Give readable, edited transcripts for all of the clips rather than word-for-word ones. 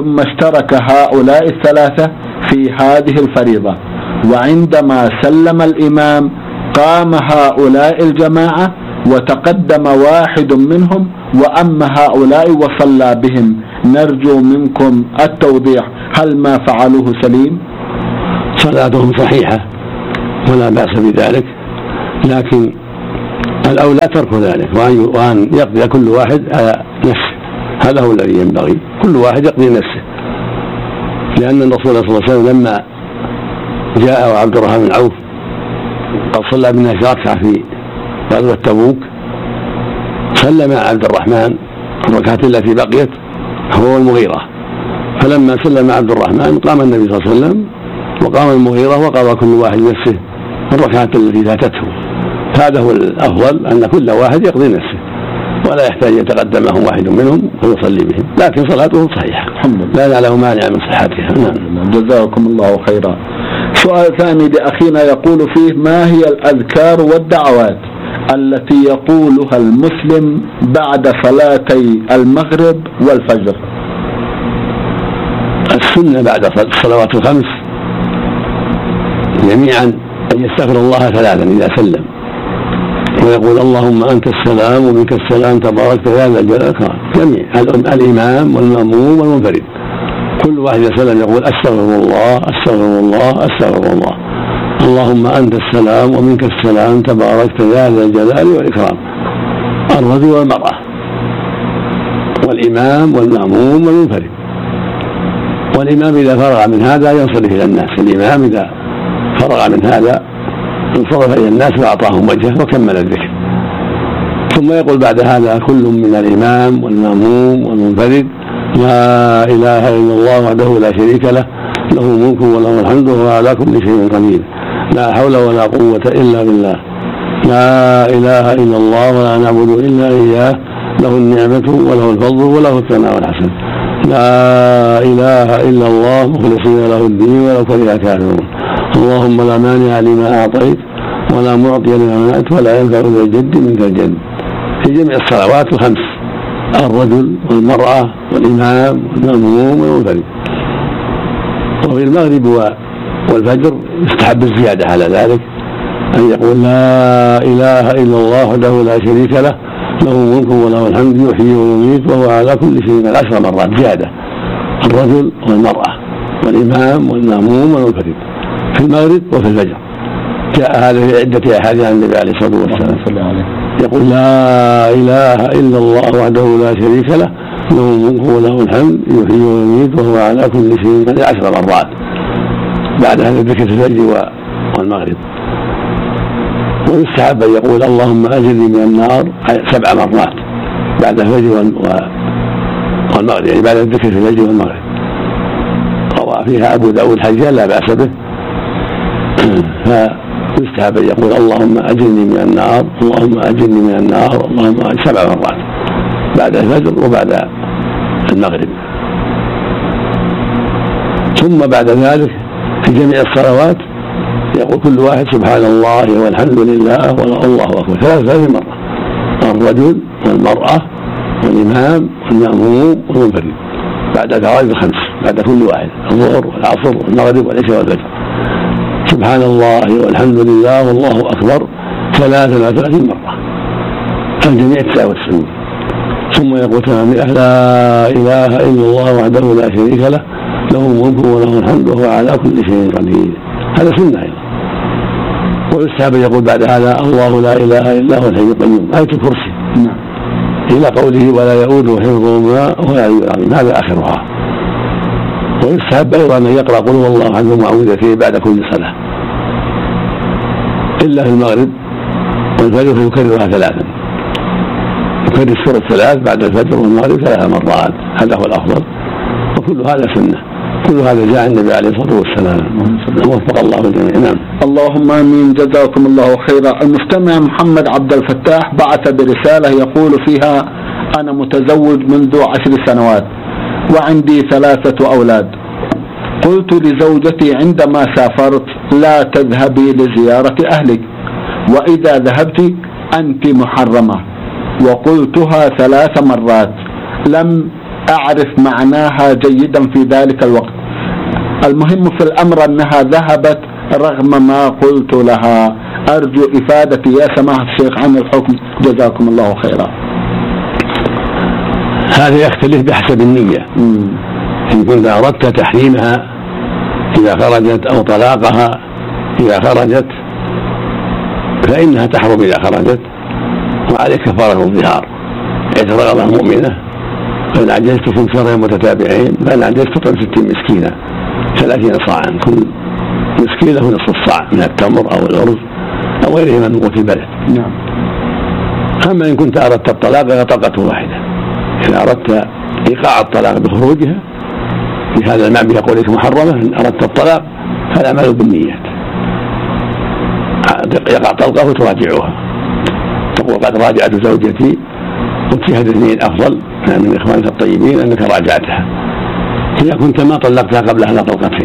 ثم اشترك هؤلاء الثلاثة في هذه الفريضة، وعندما سلم الإمام قام هؤلاء الجماعة وتقدم واحد منهم وأما هؤلاء وصلى بهم. نرجو منكم التوضيح، هل ما فعلوه سليم؟ صلاتهم صحيحة ولا بأس بذلك، لكن الأولى ترك ذلك وأن يقضي كل واحد على نفسه، هذا هو الذي ينبغي، كل واحد يقضي نفسه، لأن الرسول صلى الله عليه وسلم لما جاء عبد الرحمن بن عوف قد صلى بالناس ركعة في غزوة تبوك، سلم عبد الرحمن الركعة التي بقيت هو المغيرة، فلما سلم عبد الرحمن قام النبي صلى الله عليه وسلم وقام المغيرة وقضى كل واحد نفسه الركعة التي فاتته. هذا هو الأفضل، أن كل واحد يقضي نفسه ولا يحتاج يتقدمهم واحد منهم ويصلي بهم، لكن صلاته صحيحة لا له مانع من صحتها. جزاكم الله خيرا. سؤال ثاني لأخينا يقول فيه: ما هي الأذكار والدعوات التي يقولها المسلم بعد صلاتي المغرب والفجر؟ السنة بعد الصلوات الخمس جميعا أن يستغفر الله ثلاثا إذا سلم، ويقول: اللهم أنت السلام ومنك السلام تبارك يا ذا الجلال والإكرام. جميع الإمام والمأموم والمنفرد كل واحد يسلم يقول: أستغفر الله أستغفر الله أستغفر الله، اللهم أنت السلام ومنك السلام تبارك يا ذا الجلال والإكرام. الرجل والمرأة والإمام والمأموم والمنفرد. والإمام إذا فرغ من هذا ينصرف إلى الناس، الإمام إذا فرغ من هذا انصرف إلى الناس وأعطاهم وجهه وكمل الذكر، ثم يقول بعد هذا كل من الإمام والمأموم والمنفرد: لا إله إلا الله وحده لا شريك له، له الملك وله الحمد وهو على كل شيء قدير، لا حول ولا قوة إلا بالله، لا إله إلا الله ولا نعبد إلا إياه، له النعمة وله الفضل وله الثناء والحسن، لا إله إلا الله مخلصين له الدين ولو كره الكافرون، اللهم لا مانع لما أعطيت ولا معطي لما منعت ولا ينفع ذا الجد منك الجد. في جميع الصلوات الخمس، الرجل والمرأة والإمام والمأموم والمنفرد. وفي المغرب والفجر يستحب الزيادة على ذلك، أن يقول: لا إله إلا الله وحده لا شريك له، له الملك وله الحمد يحيي ويميت وهو على كل شيء 10 مرات زيادة، الرجل والمرأة والإمام والمأموم والمنفرد في المغرب وفي الفجر. جاء هذا في عدة أحاديث عن النبي عليه الصلاة والسلام يقول: لا إله إلا الله وحده لا شريك له، له الملك وله الحمد يحيي ويميت وهو على كل شيء 10 مرات. بعد هذا الذكر في الفجر والمغرب. ويستحب أن يقول: اللهم أجرني من النار 7 مرات بعد الفجر والمغرب، يعني بعد الذكر في الفجر والمغرب. روى فيها أبو داود حجا لا بأس به. فيستحب أن يقول: اللهم أجرني من النار، اللهم أجرني من النار، اللهم 7 مرات بعد الفجر وبعد المغرب. ثم بعد ذلك في جميع الصلوات يقول كل واحد: سبحان الله والحمد لله والله أكبر 3 مرات، الرجل والمرأة والإمام والمأموم والمنفرد بعد الفرائض الخمس، بعد كل واحد، الظهر والعصر والمغرب والعشاء والفجر. سبحان الله والحمد لله والله أكبر 33 مرة، الجميع 99. ثم يقول: لا إله إلا الله وحده لا شريك له، له الملك وله الحمد وهو على كل شيء قدير. هذا سنة أيضا. ويستحب يقول بعد هذا: الله لا إله إلا هو الحي القيوم، آية الكرسي، إلى قوله: ولا يؤوده حفظهما وهو العلي العظيم، هذا آخرها. ويستحب أيضا أن يقرأ قل هو الله أحد ومعوذتين بعد كل صلاة، إلا في المغرب والفجر فيكررها 3، يكرر السورة 3 بعد الفجر والمغرب 3 مرات، هذا هو الأفضل. وكل هذا سنة، كل هذا جاء النبي عليه الصلاة والسلام، وفق الله الجميع. نعم. اللهم آمين. جزاكم الله خيرا. المستمع محمد عبد الفتاح بعث برسالة يقول فيها: أنا متزوج منذ 10 سنوات وعندي 3 أولاد. قلت لزوجتي عندما سافرت: لا تذهبي لزيارة أهلك، وإذا ذهبت أنت محرمة. وقلتها 3 مرات لم أعرف معناها جيدا في ذلك الوقت. المهم في الأمر أنها ذهبت رغم ما قلت لها. أرجو إفادتي يا سماحة الشيخ عن الحكم، جزاكم الله خيرا. هذا يختلف بحسب النية. إن كنت أردت تحريمها إذا خرجت أو طلاقها إذا خرجت فإنها تحرم إذا خرجت، وعليك كفارة الظهار إذا مؤمنة. فإن عجزتكم شهرين متتابعين، فإن عجزت فطعم 60 مسكينة 30 صاعا، كل مسكين له نصف الصاع من التمر أو الأرز أو غيره من قوت البلد. نعم. أما إن كنت أردت الطلاق فطلقة واحدة. إذا أردت إيقاع الطلاق بخروجها بهذا المعنى بقولك محرمة، إن أردت الطلاق فالأعمال بالنيات. يقع طلقة وتراجعها، تقول قد راجعت زوجتي وتشهد اثنين أفضل من إخوانك الطيبين أنك راجعتها إذا كنت ما طلقتها قبلها لا طلقتين.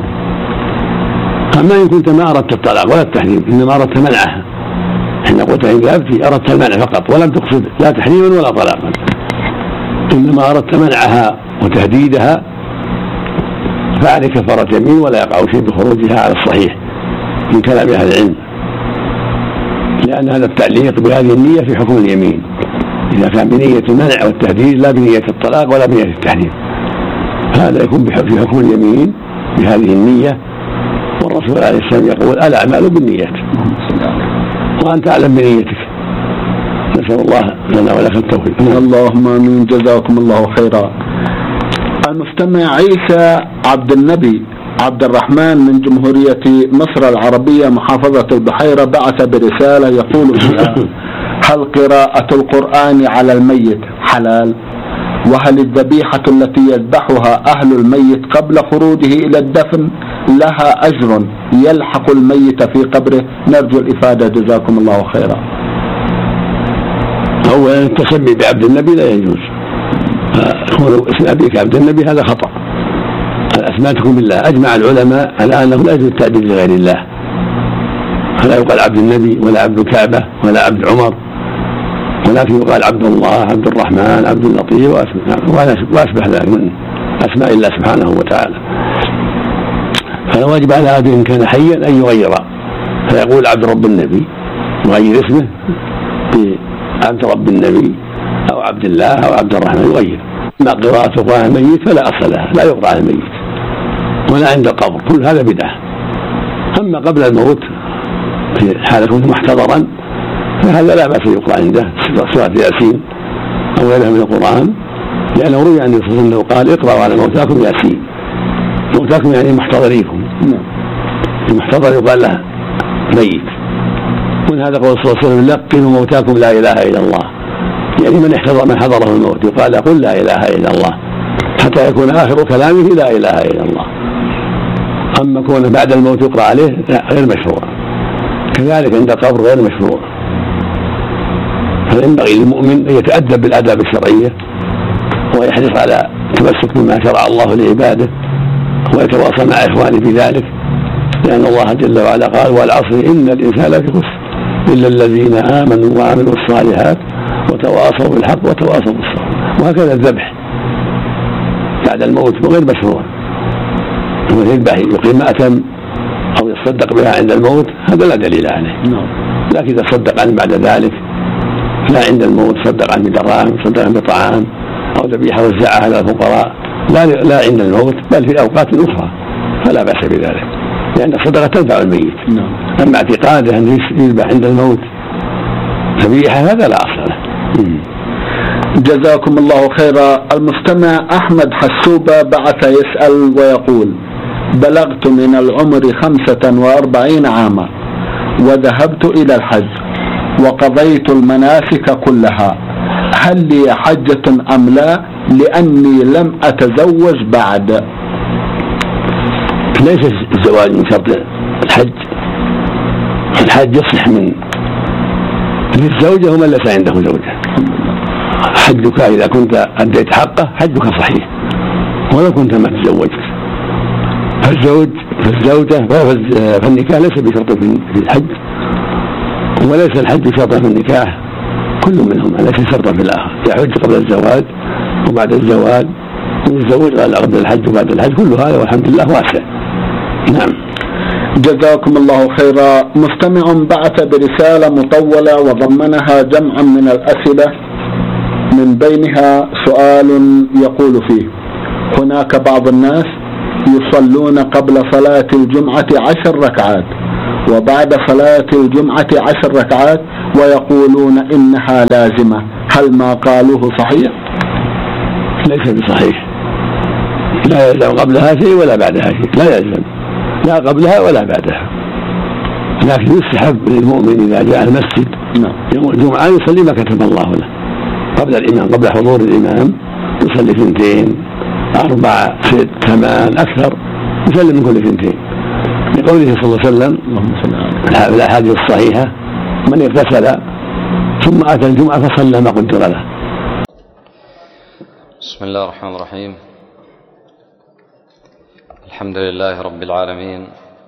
أما إن كنت ما أردت الطلاق ولا التحريم، إنما أردت منعها، حين قلت إن ذهبت أردت المنع فقط ولم تقصد لا تحريما ولا طلاقا، إنما أردت منعها وتهديدها، فعليك كفارة يمين ولا يقع شيء بخروجها على الصحيح من كلام أهل العلم، لأن هذا التعليق بهذه النية في حكم اليمين إذا كان بنية المنع والتهديد لا بنية الطلاق ولا بنية التحريم، هذا يكون في حكم اليمين بهذه النية. والرسول عليه السلام يقول الأعمال بالنيات، وأنت أعلم بنيتك. نسأل الله لنا ولك التوفيق. اللهم آمين، جزاكم الله خيرا. المستمع عيسى عبد النبي عبد الرحمن من جمهورية مصر العربية محافظة البحيرة بعث برسالة يقول فيها: هل قراءة القرآن على الميت حلال؟ وهل الذبيحة التي يذبحها أهل الميت قبل خروجه إلى الدفن لها أجر يلحق الميت في قبره؟ نرجو الإفادة جزاكم الله خيرا. أولا التسمي بعبد النبي لا يجوز، فكون اسم أبيك عبد النبي هذا خطأ. أسماتكم بالله أجمع العلماء على أنه لا يجوز التعبير لغير الله، فلا يقال عبد النبي ولا عبد الكعبة ولا عبد عمر، ولكن يقال عبد الله، عبد الرحمن، عبد اللطيف وأشبه ذلك من أسماء الله سبحانه وتعالى. فالواجب على أبي إن كان حيا أن يغير، فيقول عبد رب النبي، يغير اسمه بعبد رب النبي أو عبد الله أو عبد الرحمن، يغير. ما قراءة القرآن الميت فلا أصل لها، لا يقرأ على الميت ولا عند القبر، كل هذا بدعة. أما قبل الموت في حال كنت محتضرا فهذا لا بأس يقرأ عنده سورة ياسين أو غيرها من القرآن، لأنه روي عن الرسول أنه قال: اقرأوا على موتاكم ياسين. موتاكم يعني محتضريكم، المحتضر يقال له ميت. من هذا قول صلى الله عليه وسلم: لقنوا موتاكم لا إله إلا الله، يعني من حضره الموت يقال: قل لا إله إلا الله، حتى يكون آخر كلامه لا إله إلا الله. أما كون بعد الموت يقرأ عليه غير مشروع، كذلك عند القبر غير مشروع. فينبغي للمؤمن أن يتأدب بالآداب الشرعية ويحرص على التمسك بما شرع الله لعباده ويتواصى مع إخوانه في ذلك، لأن الله جل وعلا قال: والعصر إن الإنسان لفي خسر إلا الذين آمنوا وعملوا الصالحات وتواصوا بالحق وتواصوا بالصبر. وهكذا الذبح بعد الموت غير مشروع، يذبح يقيم مأتم أو يصدق بها عند الموت، هذا لا دليل عليه. لكن إذا صدق عنه بعد ذلك، لا عند الموت صدق عنه بدراهم، صدق عنه بطعام، أو ذبيحة وزعها على الفقراء، لا عند الموت بل في أوقات أخرى، فلا بأس بذلك، لأن الصدقة تنفع الميت. أما اعتقاده أن يذبح عند الموت ذبيحة هذا لا أصل له. جزاكم الله خيرا. المستمع أحمد حسوبة بعث يسأل ويقول: بلغت من العمر 45 عاما وذهبت إلى الحج وقضيت المناسك كلها، هل لي حجة أم لا؟ لأني لم أتزوج بعد. ليس الزواج من شرط الحج، الحج يصح من الزوجة ومن ليس عنده زوجة. حجك إذا كنت أديت حقه حجك صحيح ولو كنت ما تزوجت. فالزوجة فالنكاح ليس بشرط في الحج، وليس الحج شرطا في النكاح، كل منهما ليس شرطا في الآخر. يحج قبل الزواج وبعد الزواج والزوج قبل الحج وبعد الحج، كل هذا والحمد لله واسع. نعم. جزاكم الله خيرا. مستمع بعث برسالة مطولة وضمنها جمعا من الأسئلة، من بينها سؤال يقول فيه: هناك بعض الناس يصلون قبل صلاة الجمعة 10 ركعات وبعد صلاة الجمعة 10 ركعات ويقولون إنها لازمة، هل ما قالوه صحيح؟ ليس بصحيح، لا يلزم قبلها شيء ولا بعدها شيء، لا يلزم لا قبلها ولا بعدها، لكن يستحب للمؤمن إذا جاء المسجد يوم الجمعة يصلي ما كتب الله له قبل الإمام، قبل حضور الإمام يصلي 2 4 6 8 أكثر، يسلم من كل 2. لقوله صلى الله عليه وسلم في الأحاديث الصحيحة: من اغتسل ثم أتى الجمعة فصلى ما قدر له. بسم الله الرحمن الرحيم. الحمد لله رب العالمين،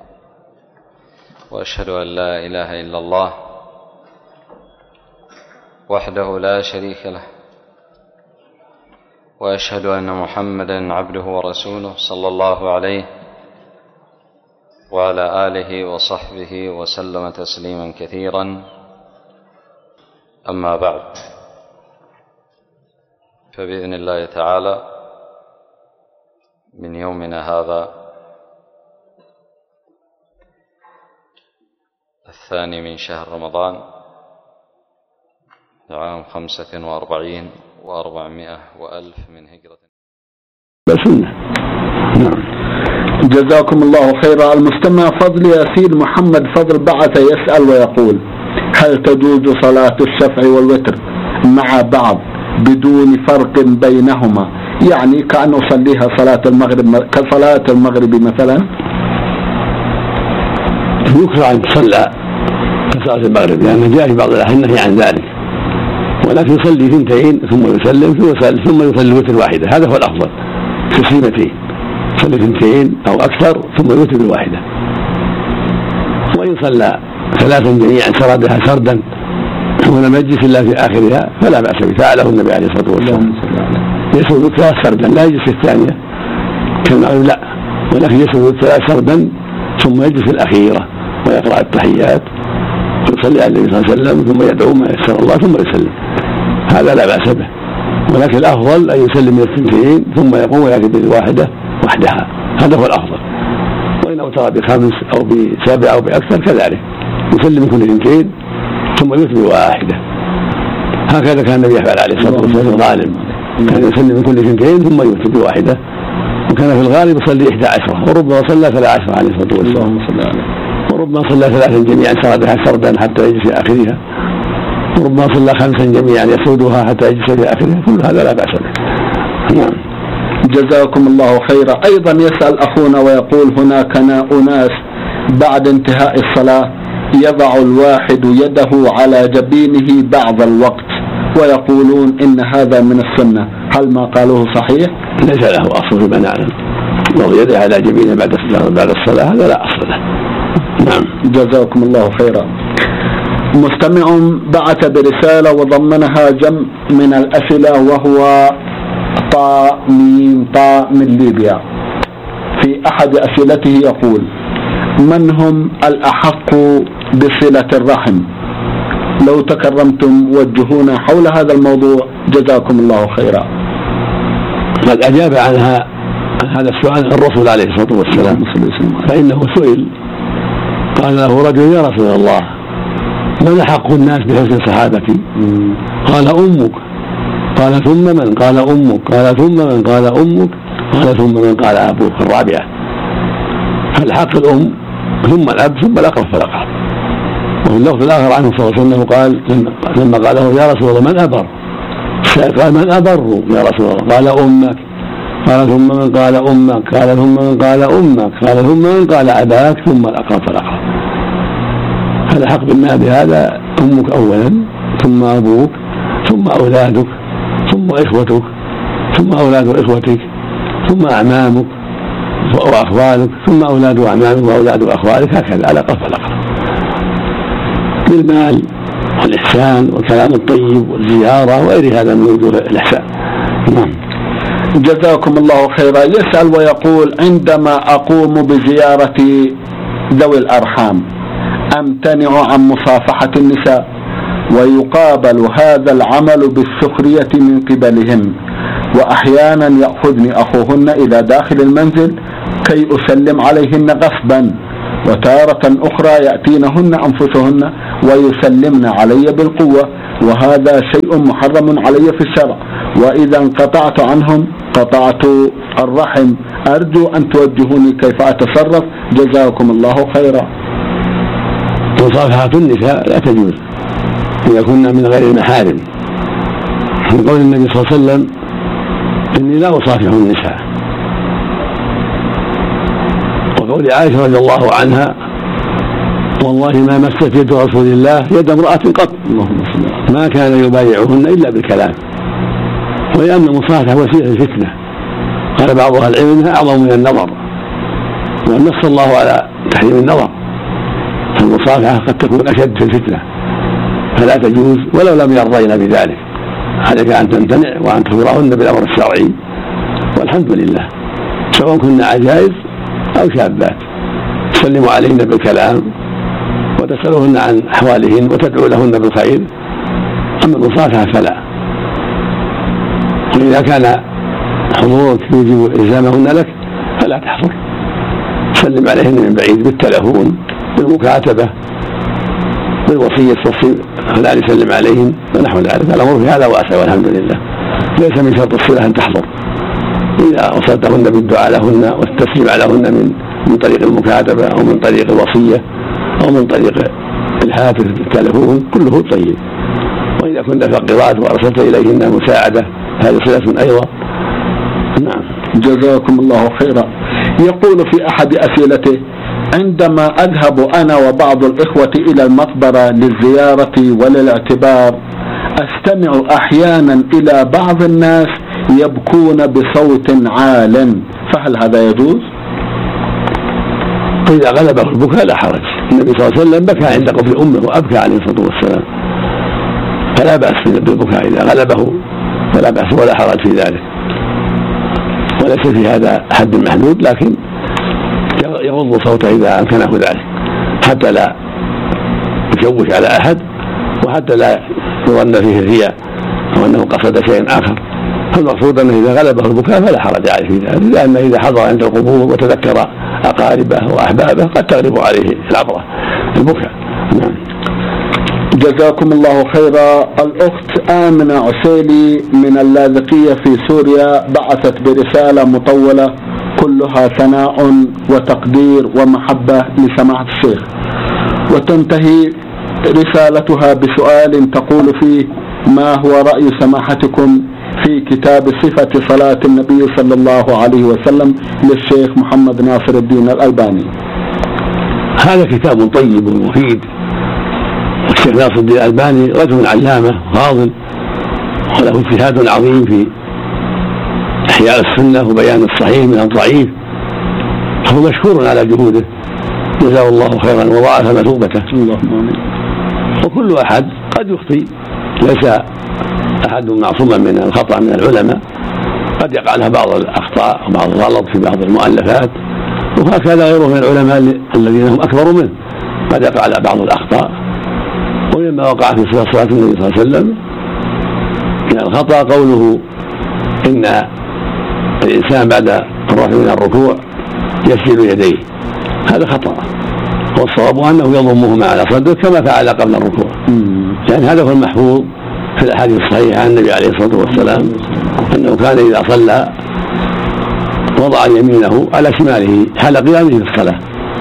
وأشهد أن لا إله إلا الله وحده لا شريك له، وأشهد أن محمدا عبده ورسوله صلى الله عليه وعلى آله وصحبه وسلم تسليما كثيرا. أما بعد، فبإذن الله تعالى من يومنا هذا 2 من شهر رمضان عام 45 و400 وألف من هجرة. جزاكم الله خيرا. المستمع فضل ياسين محمد فضل بعث يسأل ويقول: هل تجوز صلاة الشفع والوتر مع بعض بدون فرق بينهما؟ يعني كأن أصليها صلاة المغرب كصلاة المغرب مثلا. يكره أن تصلى كصلاة المغرب لأن جاء في بعض الأحيان النهي عن ذلك، ولكن يصلي 2 ثم يسلم ثم يصلي الوتر واحدة، هذا هو الأفضل، تسليمتين، يصلي 2 أو أكثر ثم يوتر بالواحدة. وإن صلى 3 جميعا سردها سردا ولم يجلس إلا في آخرها فلا بأس به، فعله النبي عليه الصلاة والسلام، يسرد 3 سردا لا يجلس الثانية كالمغرب لا، ولكن يسرد 3 سردا ثم يجلس في الأخيرة ويقرأ التحيات ويصلي على النبي صلى الله عليه وسلم ثم يدعو ما يسر الله ثم يسلم، هذا لا بأس به. ولكن الأفضل أن يسلم من 2 ثم يقوم ويأتي بالواحدة وحدها، هذا هو الأفضل. وإن أوتر ب5 أو ب7 أو بأكثر كذلك، يسلم من كل 2 ثم يوتر بواحدة، هكذا كان النبي يفعل عليه الصلاة والسلام. الغالب كان يسلم من كل 2 ثم يوتر بواحدة، وكان في الغالب يصلي 11 وربما صلى 13 عليه الصلاة والسلام، وربما صلى 3 جميعا سردها سردا حتى يجلس في آخرها، وربما صلى 5 جميعا يسردها حتى يجلس في آخرها، كل هذا لا بأس به. نعم. جزاكم الله خيرا. أيضا يسأل أخونا ويقول: هناك أناس بعد انتهاء الصلاة يضع الواحد يده على جبينه بعض الوقت ويقولون إن هذا من السنة، هل ما قالوه صحيح؟ ليس له أصل فيما نعلم، وضع يده على جبينه بعد الصلاة هذا لا أصل له. نعم. جزاكم الله خيرا. مستمع بعث برسالة وضمنها جمع من الأسئلة، وهو طاء من ليبيا. في أحد أسئلته يقول: من هم الأحق بصلة الرحم؟ لو تكرمتم وجهونا حول هذا الموضوع جزاكم الله خيرا. قد أجاب عن هذا السؤال الرسول عليه الصلاة والسلام، فإنه سئل قال له رجل: يا رسول الله، من أحق الناس بحسن صحابتي؟ قال: أمك. قال: ثم من؟ قال: أمك. قال: ثم من؟ قال: أمك. قال: ثم من؟ قال: أبوك. الرابعة. فالحق الأم ثم الأب ثم الأقرب فالأقرب. وفي اللفظ الآخر عنه صلى الله عليه وسلم قال لما قال له: يا رسول الله من أبر؟ قال: من أبر يا رسول الله؟ قال: أمك. قال: ثم من؟ قال: أمك. قال: ثم من؟ قال: أمك. قال: ثم من؟ قال: أباك. ثم الأقرب فالأقرب. فالحق بالماء بهذا أمك أولا، ثم أبوك، ثم أولادك، ثم إخوتك، ثم أولاد إخوتك، ثم أعمامك وأخوالك، ثم أولاد أعمامك وأولاد أخوالك، هكذا على قف الأقرب. بالمال والإحسان والكلام الطيب والزيارة وغير هذا من وجوه الإحسان. نعم. جزاكم الله خيرا. يسأل ويقول: عندما أقوم بزيارة ذوي الأرحام أمتنع عن مصافحة النساء، ويقابل هذا العمل بالسخرية من قبلهم، وأحيانا يأخذني أخوهن إلى داخل المنزل كي أسلم عليهن غصبا، وتارة أخرى يأتينهن أنفسهن ويسلمن علي بالقوة، وهذا شيء محرم علي في الشرع، وإذا انقطعت عنهم قطعت الرحم. أرجو أن توجهوني كيف أتصرف، جزاكم الله خيرا. مصافحة النساء لا تجوز إذا كنا من غير المحارم، من قول النبي صلى الله عليه وسلم: إني لا أصافح النساء. وقول عائشة رضي الله عنها: والله ما مست يد رسول الله يد امرأة قط، ما كان يبايعهن إلا بالكلام. ولأن المصافحة وسيلة الفتنة، قال بعض أهل العلم إنها أعظم من النظر، ونص الله على تحريم النظر، فالمصافحة قد تكون أشد في الفتنة، فلا تجوز ولو لم يرضين بذلك. عليك أن تمتنع وأن تخبرهن بالأمر الشرعي، والحمد لله، سواء كن عجائز أو شابات، تسلم عليهن بالكلام وتسألهن عن أحوالهن وتدعو لهن بالخير. أما المصافحة فلا. وإذا كان حضورك يوجب إلزامهن لك فلا تحضر، تسلم عليهن من بعيد بالتلفون، بالمكاتبة، بالوصية فلا يسلم عليهن ونحو ذلك. الأمر في هذا واسع والحمد لله. ليس من شرط الصلة أن تحضر، إذا وصلتهن بالدعاء لهن والتسليم عليهن من طريق المكاتبة أو من طريق الوصية أو من طريق الهاتف بالتلفون كله طيب. وإذا كنت فقيرات وأرسلت إليهن مساعدة هذه صلة أيضا. نعم. جزاكم الله خيرا. يقول في أحد أسئلته: عندما أذهب أنا وبعض الإخوة إلى المقبرة للزيارة وللاعتبار أستمع أحيانا إلى بعض الناس يبكون بصوت عال، فهل هذا يجوز؟ إذا غلبه البكاء لا حرج. النبي صلى الله عليه وسلم بكى عند قبر أمه وأبكى عليه الصلاة والسلام، فلا بأس بالبكاء إذا غلبه، فلا بأس ولا حرج في ذلك، وليس في هذا حد محدود، لكن يغض صوته إذا أمكنه ذلك حتى لا يشوش على أحد، وحتى لا يظن فيه الرياء أو أنه قصد شيئا آخر. فالمقصود أنه إذا غلبه البكاء فلا حرج عليه في ذلك، لأن إذا حضر عند القبور وتذكر أقاربه وأحبابه قد تغلب عليه العبرة البكاء. نعم. جزاكم الله خيرا. الأخت آمنة عسيلي من اللاذقية في سوريا بعثت برسالة مطولة كلها ثناء وتقدير ومحبة لسماحة الشيخ، وتنتهي رسالتها بسؤال تقول فيه: ما هو رأي سماحتكم في كتاب صفة صلاة النبي صلى الله عليه وسلم للشيخ محمد ناصر الدين الألباني؟ هذا كتاب طيب ومفيد، والشيخ ناصر الدين الألباني رجل علامة فاضل وله اجتهاد عظيم في إحياء السنة وبيان الصحيح من الضعيف، فهو مشكور على جهوده، جزاه الله خيرا وضاعف مثوبته. وكل أحد قد يخطئ، ليس أحد معصوما من الخطأ من العلماء، قد يقع له بعض الأخطاء وبعض الغلط في بعض المؤلفات، وهكذا غيره من العلماء الذين هم أكبر منه قد يقع له بعض الأخطاء. ومما وقع في صلاة النبي صلى الله عليه وسلم من الخطأ قوله إن الإنسان بعد الرفع من الركوع يسجد يديه، هذا خطأ، والصواب أنه يضمهما على صدره كما فعل قبل الركوع، يعني هذا هو المحفوظ في الأحاديث الصحيحة عن النبي عليه الصلاة والسلام أنه كان إذا صلى وضع يمينه على شماله حال قيامه في الصلاة،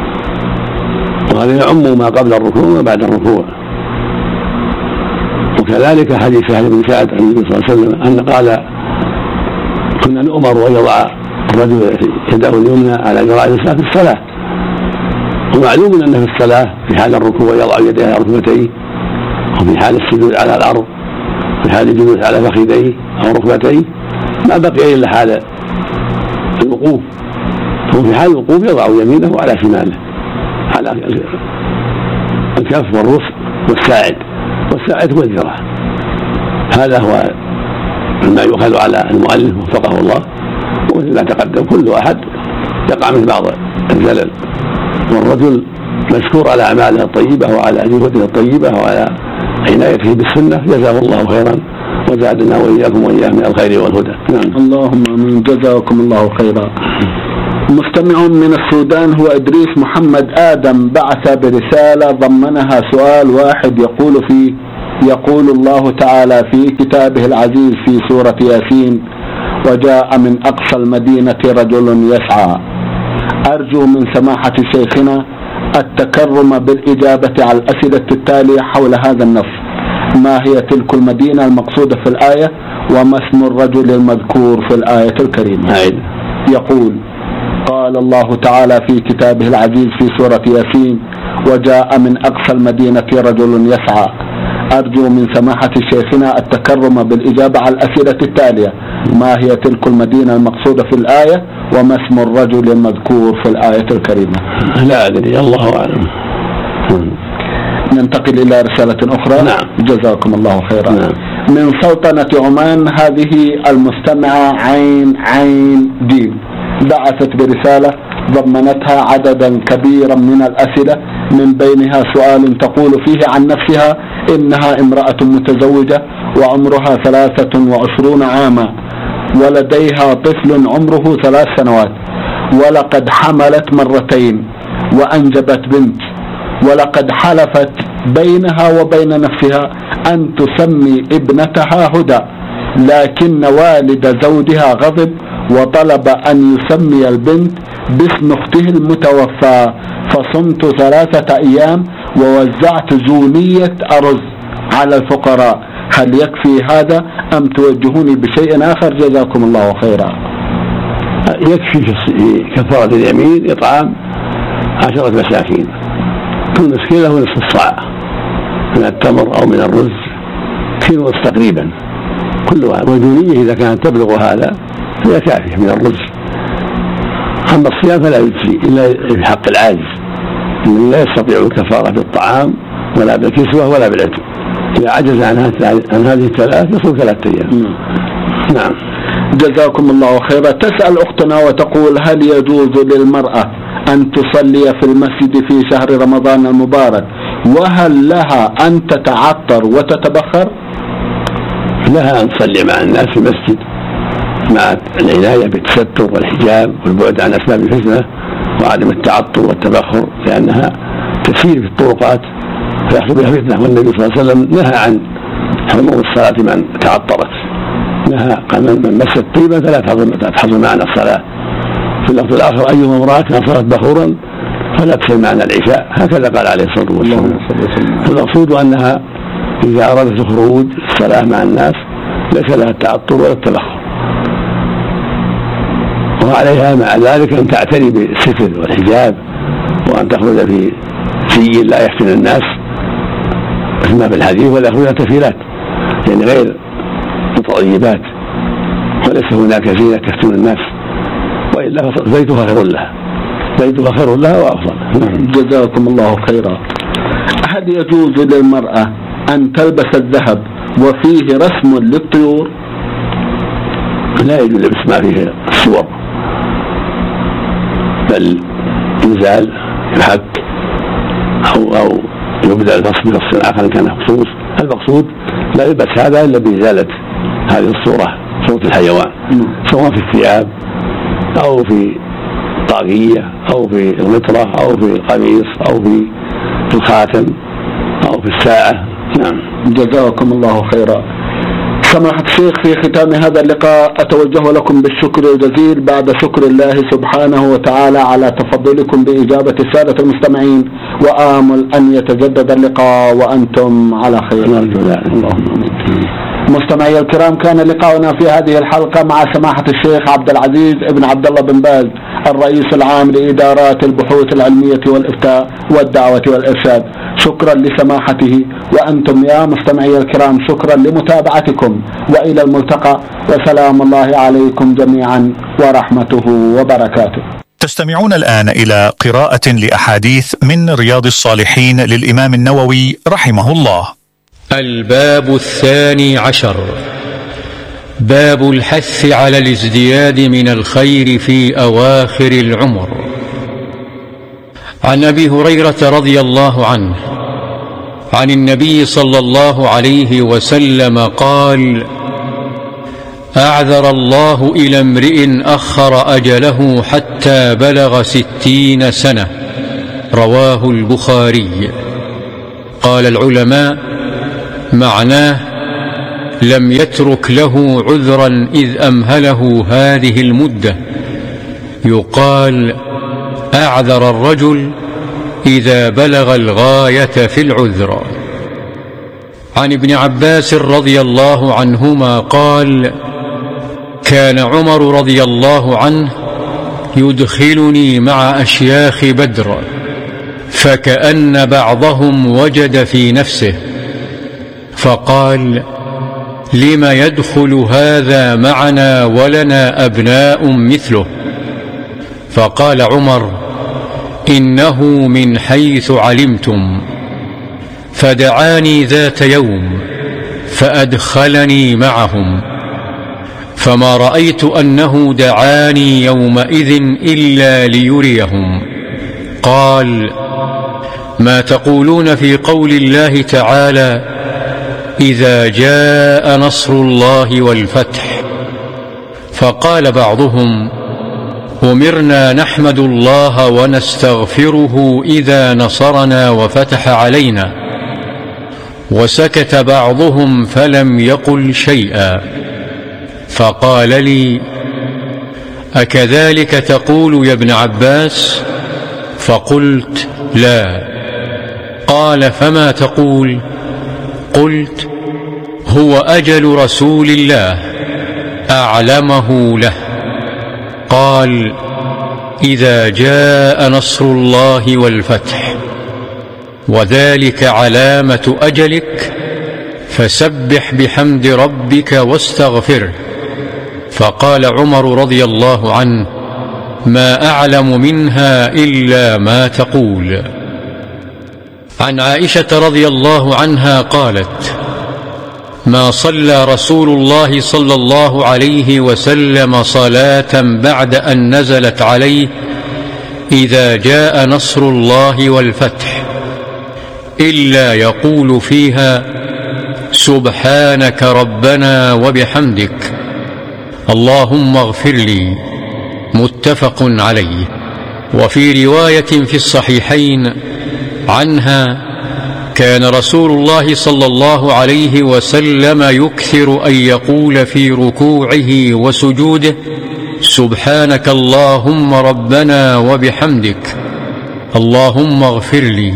وهذا يعم ما قبل الركوع وما بعد الركوع. وكذلك حديث سهل بن سعد عن النبي صلى الله عليه وسلم أن قال: كنا نؤمر أن يضع الرجل يده اليمنى على ذراع اليسرى في الصلاة، ومعلوم أن في الصلاة في حال الركوع يضع يديه على ركبتيه، وفي حال السجود على الأرض، في حال الجلوس على فخذيه أو ركبتيه، ما بقي إلا حال الوقوف، هو في حال الوقوف يضع يمينه على شماله على الكف والرفق والساعد والذراع. هذا هو ما يؤخذ على المؤلف وفقه الله ومثل ما تقدم كل أحد يقع من بعض الزلل، والرجل مشكور على أعماله الطيبة وعلى جهوده الطيبة وعلى عنايته بالسنة، جزاه الله خيرا وزادنا وإياكم وإياه من الخير والهدى. اللهم آمين، جزاكم الله خيرا. مستمع من السودان هو إدريس محمد آدم بعث برسالة ضمنها سؤال واحد يقول الله تعالى في كتابه العزيز في سورة ياسين: وجاء من أقصى المدينة رجل يسعى. أرجو من سماحة شيخنا التكرم بالإجابة على الأسئلة التالية حول هذا النص: ما هي تلك المدينة المقصودة في الآية؟ وما اسم الرجل المذكور في الآية الكريمة؟ يقول: قال الله تعالى في كتابه العزيز في سورة ياسين: وجاء من أقصى المدينة رجل يسعى. أرجو من سماحة شيخنا التكرم بالإجابة على الأسئلة التالية: ما هي تلك المدينة المقصودة في الآية؟ وما اسم الرجل المذكور في الآية الكريمة؟ لا أدري، الله أعلم. ننتقل إلى رسالة أخرى. نعم. جزاكم الله خيرا. نعم. من سلطنة عمان، هذه المستمعة عين جيم بعثت برسالة ضمنتها عددا كبيرا من الأسئلة، من بينها سؤال تقول فيه عن نفسها إنها امرأة متزوجة وعمرها 23 عاما، ولديها طفل عمره 3 سنوات، ولقد حملت مرتين وأنجبت بنت، ولقد حلفت بينها وبين نفسها أن تسمي ابنتها هدى، لكن والد زوجها غضب وطلب أن يسمي البنت باسم أخته المتوفى، فصمت 3 أيام ووزعت زونية أرز على الفقراء. هل يكفي هذا أم توجهوني بشيء آخر؟ جزاكم الله خيرا. يكفي في كفارة اليمين إطعام 10 مساكين، كل مسكين له نصف الصاع من التمر أو من الرز، كيلو تقريبا كل واحد، وزونية إذا كانت تبلغ هذا هي كافية من الرز. أما الصيام فلا يجزي إلا في حق العاجز الذي لا يستطيع الكفارة بالطعام ولا بالكسوة ولا بالعتق، إذا عجز عن هذه الثلاث يصوم 3 أيام. نعم. جزاكم الله خيرا. تسأل أختنا وتقول: هل يجوز للمرأة أن تصلي في المسجد في شهر رمضان المبارك، وهل لها أن تتعطر وتتبخر؟ لها أن تصلي مع الناس في المسجد مع العناية بالتستر والحجاب والبعد عن أسباب الفتنة وعدم التعطر والتبخر، لأنها تسير في الطرقات فيحصل بها فتنة، والنبي صلى الله عليه وسلم نهى عن حضور الصلاة من تعطرت، نهى قال: من مس الطيبة فلا تحضر معنا الصلاة. في اللفظ الآخر: أيها امرأة صارت بخورا فلا تصل معنا العشاء، هكذا قال عليه الصلاة والسلام. فالمقصود أنها إذا أرادت الخروج الصلاة مع الناس ليس لها التعطر ولا التبخر، وعليها مع ذلك أن تعتني بالستر والحجاب، وأن تخرج في زي لا يفتن الناس كما في الحديث: ولا يخرجن تفيلات، يعني غير متطيبات، وليس هناك زينة تفتن الناس، وإلا زيتها خير لها وأفضل. جزاكم الله خيرا. هل يجوز للمرأة أن تلبس الذهب وفيه رسم للطيور؟ لا يجوز لبس ما فيه الصور، بل يزال يحك أو يبدأ الفصل بفصل آخر كان مخصوص. المقصود لا يلبس هذا إلا بإزالة هذه الصورة، صورة الحيوان، سواء في الثياب أو في طاقية أو في الغطرة أو في القميص أو في الخاتم أو في الساعة. نعم. جزاكم الله خيرا. سماحة الشيخ، في ختام هذا اللقاء أتوجه لكم بالشكر الجزيل بعد شكر الله سبحانه وتعالى على تفضلكم بإجابة السادة المستمعين، وآمل أن يتجدد اللقاء وأنتم على خير. اللهم مستمعي الكرام، كان لقاؤنا في هذه الحلقة مع سماحة الشيخ عبد العزيز ابن عبد الله بن باز، الرئيس العام لإدارات البحوث العلمية والإفتاء والدعوة والإرشاد. شكرا لسماحته، وأنتم يا مستمعي الكرام شكرا لمتابعتكم، وإلى الملتقى، وسلام الله عليكم جميعا ورحمته وبركاته. تستمعون الآن إلى قراءة لأحاديث من رياض الصالحين للإمام النووي رحمه الله. الباب 12، باب الحث على الازدياد من الخير في أواخر العمر. عن أبي هريرة رضي الله عنه عن النبي صلى الله عليه وسلم قال: أعذر الله إلى امرئ أخر أجله حتى بلغ 60 سنة. رواه البخاري. قال العلماء: معناه لم يترك له عذرا إذ أمهله هذه المدة. يقال: أعذر الرجل إذا بلغ الغاية في العذر. عن ابن عباس رضي الله عنهما قال: كان عمر رضي الله عنه يدخلني مع أشياخ بدر، فكأن بعضهم وجد في نفسه فقال: لم يدخل هذا معنا ولنا أبناء مثله؟ فقال عمر: إنه من حيث علمتم. فدعاني ذات يوم فأدخلني معهم، فما رأيت أنه دعاني يومئذ إلا ليريهم. قال: ما تقولون في قول الله تعالى: إذا جاء نصر الله والفتح؟ فقال بعضهم: أمرنا نحمد الله ونستغفره إذا نصرنا وفتح علينا. وسكت بعضهم فلم يقل شيئا، فقال لي: أكذلك تقول يا ابن عباس؟ فقلت: لا. قال: فما تقول؟ قلت: هو أجل رسول الله أعلمه له. قال: إذا جاء نصر الله والفتح، وذلك علامة أجلك، فسبح بحمد ربك واستغفره. فقال عمر رضي الله عنه: ما أعلم منها إلا ما تقول. عن عائشة رضي الله عنها قالت: ما صلى رسول الله صلى الله عليه وسلم صلاة بعد أن نزلت عليه إذا جاء نصر الله والفتح إلا يقول فيها: سبحانك ربنا وبحمدك، اللهم اغفر لي. متفق عليه. وفي رواية في الصحيحين عنها: كان رسول الله صلى الله عليه وسلم يكثر أن يقول في ركوعه وسجوده: سبحانك اللهم ربنا وبحمدك، اللهم اغفر لي.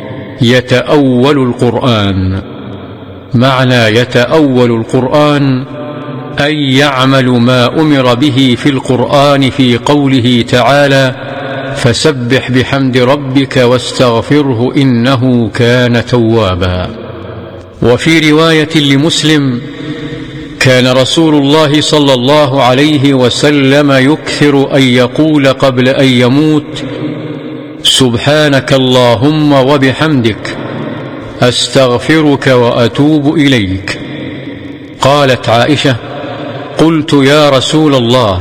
يتأول القرآن. معنى يتأول القرآن أن يعمل ما أمر به في القرآن في قوله تعالى: فسبح بحمد ربك واستغفره إنه كان توابا. وفي رواية لمسلم: كان رسول الله صلى الله عليه وسلم يكثر أن يقول قبل أن يموت: سبحانك اللهم وبحمدك، أستغفرك وأتوب إليك. قالت عائشة: قلت يا رسول الله،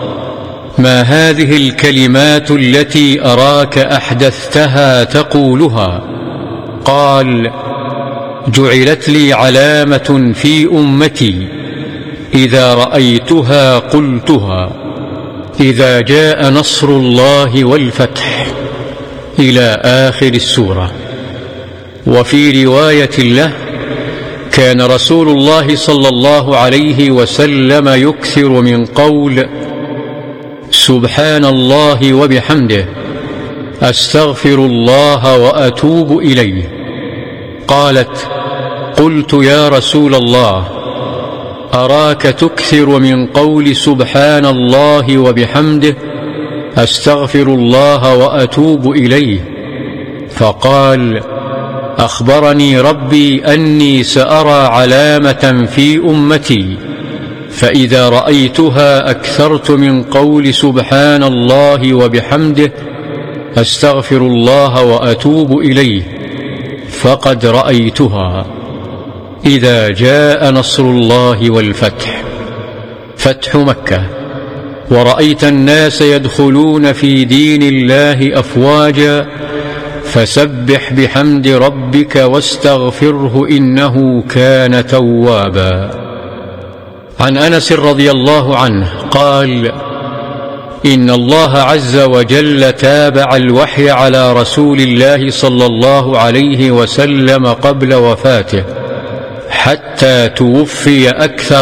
ما هذه الكلمات التي أراك أحدثتها تقولها؟ قال: جعلت لي علامة في أمتي إذا رأيتها قلتها: إذا جاء نصر الله والفتح، إلى آخر السورة. وفي رواية له: كان رسول الله صلى الله عليه وسلم يكثر من قول: سبحان الله وبحمده، أستغفر الله وأتوب إليه. قالت: قلت يا رسول الله، أراك تكثر من قول سبحان الله وبحمده، أستغفر الله وأتوب إليه. فقال: أخبرني ربي أني سأرى علامة في أمتي، فإذا رأيتها أكثرت من قول سبحان الله وبحمده، أستغفر الله وأتوب إليه، فقد رأيتها. إذا جاء نصر الله والفتح. فتح مكة، ورأيت الناس يدخلون في دين الله أفواجا، فسبح بحمد ربك واستغفره إنه كان توابا. عن أنس رضي الله عنه قال: إن الله عز وجل تابع الوحي على رسول الله صلى الله عليه وسلم قبل وفاته حتى توفي أكثر